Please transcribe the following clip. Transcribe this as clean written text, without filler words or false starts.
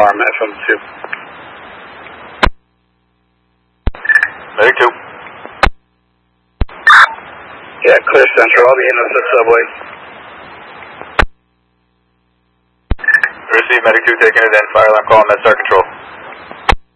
alarm, FM2. Medic 2. Yeah, clear Central. I'll be in the subway. Receive Medic 2 taking it in. Fire alarm call, MedStar control.